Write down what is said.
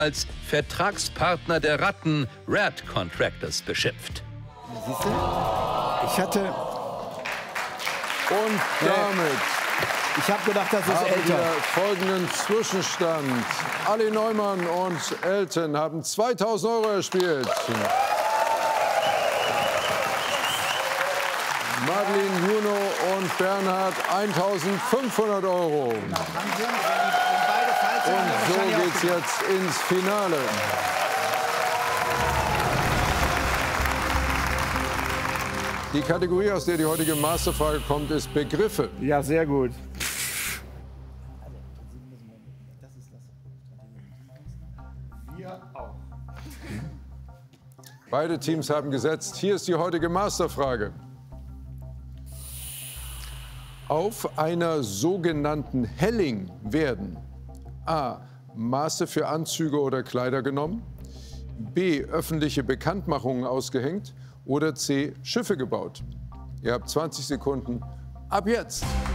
als Vertragspartner der Ratten Rat Contractors beschimpft. Siehst du? Ich hatte... Und damit ich habe gedacht, das ist haben älter. wir folgenden Zwischenstand. Ali Neumann und Elton haben 2.000 € erspielt. Madeleine, Juno und Bernhard 1.500 €. Und so geht's jetzt ins Finale. Die Kategorie, aus der die heutige Masterfrage kommt, ist Begriffe. Ja, sehr gut. Beide Teams haben gesetzt. Hier ist die heutige Masterfrage. Auf einer sogenannten Helling werden A. Maße für Anzüge oder Kleider genommen, B. öffentliche Bekanntmachungen ausgehängt oder C. Schiffe gebaut. Ihr habt 20 Sekunden ab jetzt.